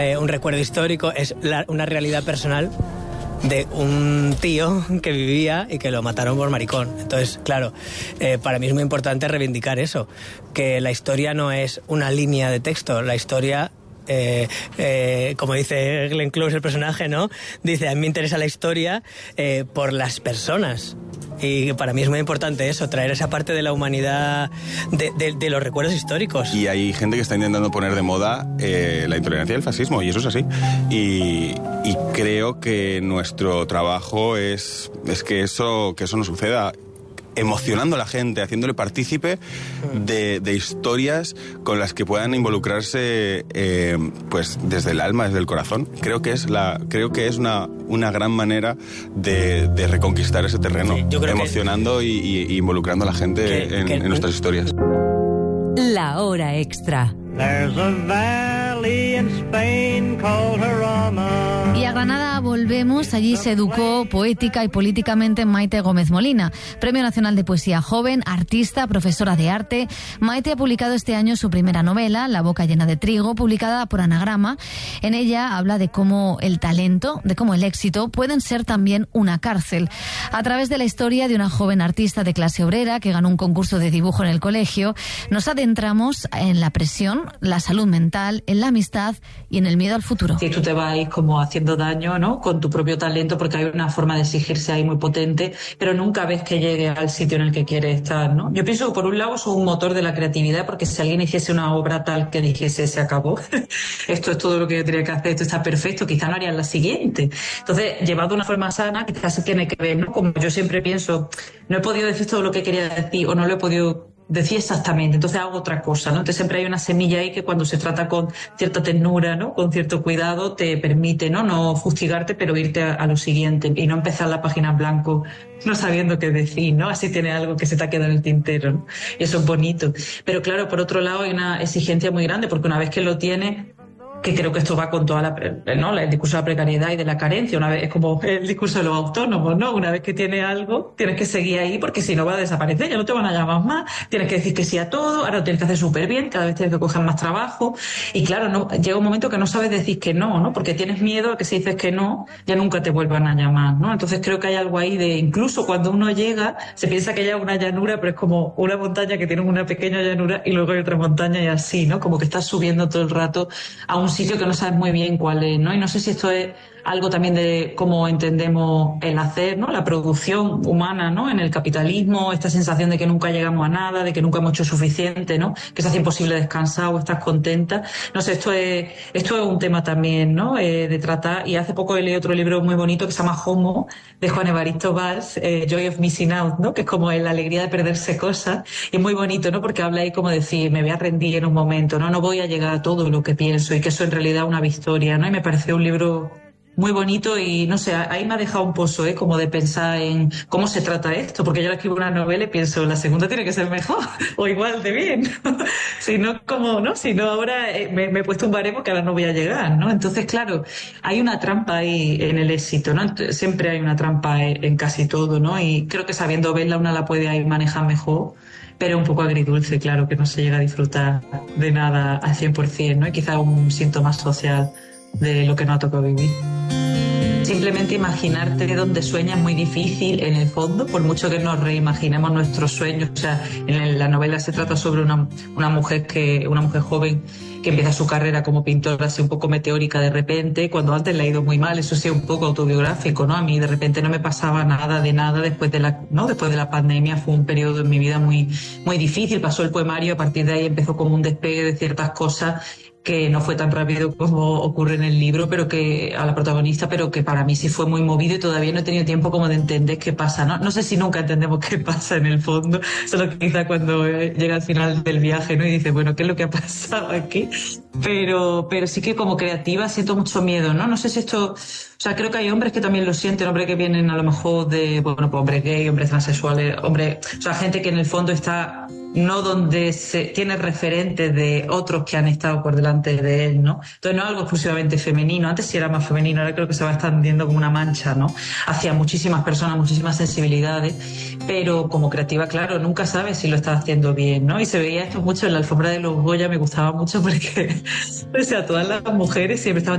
Un recuerdo histórico es una realidad personal de un tío que vivía y que lo mataron por maricón. Entonces, claro, para mí es muy importante reivindicar eso, que la historia no es una línea de texto, la historia... como dice Glenn Close, el personaje, ¿no? Dice, a mí me interesa la historia por las personas. Y para mí es muy importante eso, traer esa parte de la humanidad, de los recuerdos históricos. Y hay gente que está intentando poner de moda la intolerancia y el fascismo, y eso es así. Y creo que nuestro trabajo es que eso no suceda, emocionando a la gente, haciéndole partícipe de historias con las que puedan involucrarse pues desde el alma, desde el corazón. Creo que es una gran manera de reconquistar ese terreno, sí, emocionando y involucrando a la gente en nuestras historias. La hora extra. There's a valley in Spain called Jarama. Y a Granada volvemos. Allí se educó poética y políticamente Maite Gómez Molina, Premio Nacional de Poesía Joven, artista, profesora de arte. Maite ha publicado este año su primera novela, La boca llena de trigo, publicada por Anagrama. En ella habla de cómo el talento, de cómo el éxito pueden ser también una cárcel. A través de la historia de una joven artista de clase obrera que ganó un concurso de dibujo en el colegio, nos adentramos en la presión, la salud mental, en la amistad y en el miedo al futuro. Si tú te vas ahí como haciendo daño, ¿no?, con tu propio talento, porque hay una forma de exigirse ahí muy potente, pero nunca ves que llegue al sitio en el que quieres estar, ¿no? Yo pienso que por un lado es un motor de la creatividad, porque si alguien hiciese una obra tal que dijese se acabó, esto es todo lo que yo tenía que hacer, esto está perfecto, quizá no harían la siguiente. Entonces, llevado de una forma sana, quizás se tiene que ver, ¿no? Como yo siempre pienso, no he podido decir todo lo que quería decir o no lo he podido decía exactamente, entonces hago otra cosa, ¿no? Entonces siempre hay una semilla ahí que cuando se trata con cierta ternura, ¿no?, con cierto cuidado, te permite, no fustigarte, pero irte a lo siguiente y no empezar la página en blanco no sabiendo qué decir, ¿no? Así tiene algo que se te ha quedado en el tintero, ¿no? Y eso es bonito. Pero claro, por otro lado hay una exigencia muy grande, porque una vez que lo tienes, que creo que esto va con toda el discurso de la precariedad y de la carencia. Una vez es como el discurso de los autónomos, ¿no? Una vez que tienes algo, tienes que seguir ahí, porque si no va a desaparecer, ya no te van a llamar más, tienes que decir que sí a todo, ahora lo tienes que hacer súper bien, cada vez tienes que coger más trabajo, y claro, llega un momento que no sabes decir que no, porque tienes miedo a que si dices que no, ya nunca te vuelvan a llamar, ¿no? Entonces creo que hay algo ahí de, incluso cuando uno llega, se piensa que ya es una llanura, pero es como una montaña que tiene una pequeña llanura y luego hay otra montaña y así, ¿no? Como que estás subiendo todo el rato a un sitio que no sabes muy bien cuál es, ¿no? Y no sé si esto es algo también de cómo entendemos el hacer, ¿no?, la producción humana, ¿no?, en el capitalismo, esta sensación de que nunca llegamos a nada, de que nunca hemos hecho suficiente, ¿no?, que se hace imposible descansar o estar contenta. No sé, esto es un tema también, ¿no?, de tratar. Y hace poco he leído otro libro muy bonito que se llama Homo, de Juan Evaristo Valls, Joy of Missing Out, ¿no?, que es como la alegría de perderse cosas. Y es muy bonito, ¿no?, porque habla ahí como decir, me voy a rendir en un momento, no voy a llegar a todo lo que pienso, y que eso en realidad es una victoria, ¿no? Y me pareció un libro muy bonito y no sé, ahí me ha dejado un pozo, como de pensar en cómo se trata esto, porque yo ahora escribo una novela y pienso, la segunda tiene que ser mejor o igual de bien. Si no, ¿cómo, no? Si no, ahora me he puesto un baremo que ahora no voy a llegar, ¿no? Entonces, claro, hay una trampa ahí en el éxito, ¿no? Siempre hay una trampa en casi todo, ¿no? Y creo que sabiendo verla una la puede ahí manejar mejor, pero un poco agridulce, claro, que no se llega a disfrutar de nada al 100%, ¿no? Y quizá un síntoma social de lo que no ha tocado vivir. Simplemente imaginarte donde sueñas es muy difícil en el fondo, por mucho que nos reimaginemos nuestros sueños. O sea, en la novela se trata sobre una mujer joven que empieza su carrera como pintora así un poco meteórica de repente, cuando antes le ha ido muy mal, eso sí, un poco autobiográfico, ¿no? A mí de repente no me pasaba nada de nada después de la pandemia. Fue un periodo en mi vida muy, muy difícil, pasó el poemario, a partir de ahí empezó como un despegue de ciertas cosas que no fue tan rápido como ocurre en el libro, pero que a la protagonista, pero que para mí sí fue muy movido y todavía no he tenido tiempo como de entender qué pasa, ¿no? No sé si nunca entendemos qué pasa en el fondo, solo quizá cuando llega al final del viaje, ¿no?, y dice, bueno, ¿qué es lo que ha pasado aquí? Pero sí que como creativa siento mucho miedo, ¿no? No sé si esto... O sea, creo que hay hombres que también lo sienten, hombres que vienen a lo mejor de, bueno, pues hombres gay, hombres transexuales, o sea, gente que en el fondo está no donde tiene referentes de otros que han estado por delante de él, ¿no? Entonces no es algo exclusivamente femenino. Antes sí era más femenino, ahora creo que se va extendiendo como una mancha, ¿no? Hacia muchísimas personas, muchísimas sensibilidades, pero como creativa, claro, nunca sabes si lo estás haciendo bien, ¿no? Y se veía esto mucho en la alfombra de los Goya, me gustaba mucho porque, o sea, todas las mujeres siempre estaban